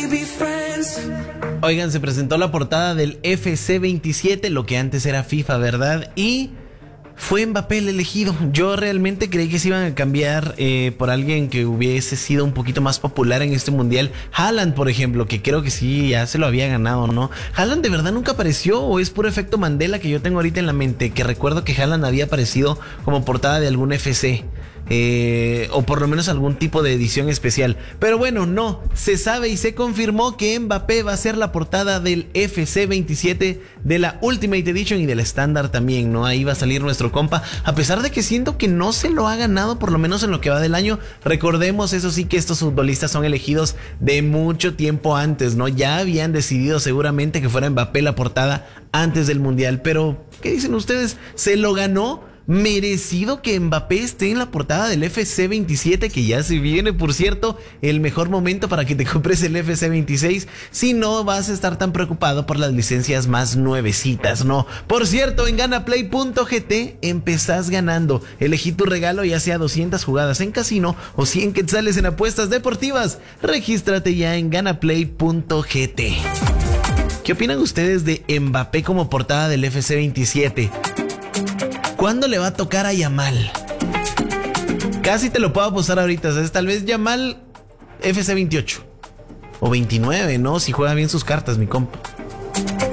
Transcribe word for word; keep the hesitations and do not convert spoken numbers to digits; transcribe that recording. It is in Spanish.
Oigan, se presentó la portada del F C veintisiete, lo que antes era FIFA, ¿verdad? Y fue Mbappé el elegido. Yo realmente creí que se iban a cambiar eh, por alguien que hubiese sido un poquito más popular en este mundial. Haaland, por ejemplo, que creo que sí, ya se lo había ganado, ¿no? ¿Haaland de verdad nunca apareció o es puro efecto Mandela que yo tengo ahorita en la mente? Que recuerdo que Haaland había aparecido como portada de algún F C. Eh, o por lo menos algún tipo de edición especial. Pero bueno, no, se sabe y se confirmó que Mbappé va a ser la portada del F C veintisiete, de la Ultimate Edition y del estándar también, ¿no? Ahí va a salir nuestro compa, a pesar de que siento que no se lo ha ganado, por lo menos en lo que va del año. Recordemos, eso sí, que estos futbolistas son elegidos de mucho tiempo antes, ¿no? Ya habían decidido seguramente que fuera Mbappé la portada antes del mundial. Pero, ¿qué dicen ustedes? ¿Se lo ganó? ¿Merecido que Mbappé esté en la portada del F C veintisiete, que ya se viene, por cierto, el mejor momento para que te compres el F C veintiséis, si no vas a estar tan preocupado por las licencias más nuevecitas, ¿no? Por cierto, en ganaplay punto g t empezás ganando. Elegí tu regalo, ya sea doscientas jugadas en casino o cien quetzales en apuestas deportivas. Regístrate ya en ganaplay punto g t. ¿Qué opinan ustedes de Mbappé como portada del F C veintisiete? ¿Cuándo le va a tocar a Yamal? Casi te lo puedo apostar ahorita, ¿sabes? Tal vez Yamal F C veintiocho o veintinueve, ¿no? Si juega bien sus cartas, mi compa.